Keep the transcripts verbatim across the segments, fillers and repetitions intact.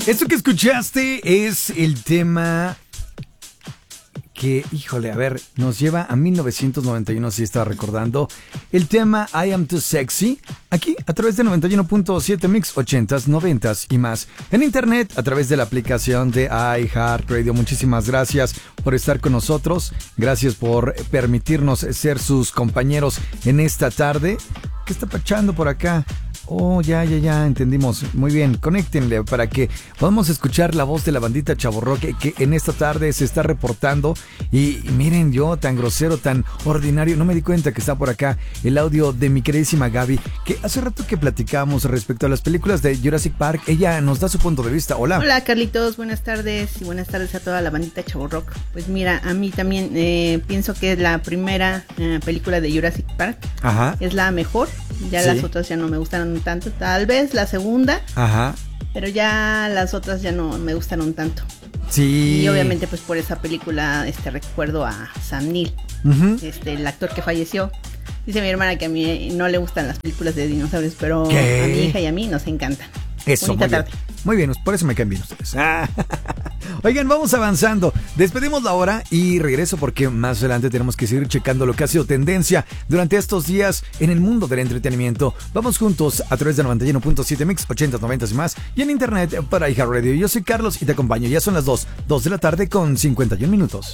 Esto que escuchaste es el tema que, híjole, a ver, nos lleva a mil novecientos noventa y uno, si estaba recordando. El tema I Am Too Sexy, aquí a través de noventa y uno punto siete Mix, ochentas, noventas y más. En internet, a través de la aplicación de iHeartRadio. Muchísimas gracias por estar con nosotros. Gracias por permitirnos ser sus compañeros en esta tarde. ¿Qué está pachando por acá? Oh, ya, ya, ya, entendimos. Muy bien, conéctenle para que podamos escuchar la voz de la bandita Chavorrock que, que en esta tarde se está reportando. Y, y miren, yo tan grosero, tan ordinario, no me di cuenta que está por acá el audio de mi queridísima Gaby, que hace rato que platicamos respecto a las películas de Jurassic Park. Ella nos da su punto de vista. Hola. Hola, Carlitos, buenas tardes y buenas tardes a toda la bandita Chavorrock. Pues mira, a mí también eh, pienso que la primera eh, película de Jurassic Park Ajá. es la mejor. Ya sí. Las otras ya no me gustaron tanto, tal vez la segunda. Ajá. Pero ya las otras ya no me gustaron tanto. Sí. Y obviamente pues por esa película este recuerdo a Sam Neill, uh-huh. este el actor que falleció. Dice mi hermana que a mí no le gustan las películas de dinosaurios, pero ¿qué? A mi hija y a mí nos encantan. Eso, muy bien. Muy bien, por eso me caen bien ustedes. Ah. Oigan, vamos avanzando. Despedimos la hora y regreso porque más adelante tenemos que seguir checando lo que ha sido tendencia durante estos días en el mundo del entretenimiento. Vamos juntos a través de noventa y uno punto siete Mix, ochentas, noventas y más, y en internet para iHeartRadio. Yo soy Carlos y te acompaño. Ya son las dos, dos de la tarde con cincuenta y un minutos.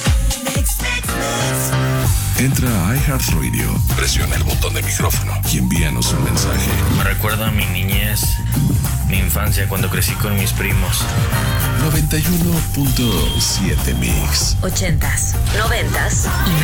Entra a iHeartRadio, presiona el botón de micrófono y envíanos un mensaje. Me recuerda a mi niñez, mi infancia cuando crecí con mis primos. noventa y uno punto siete Mix. Ochentas, noventas y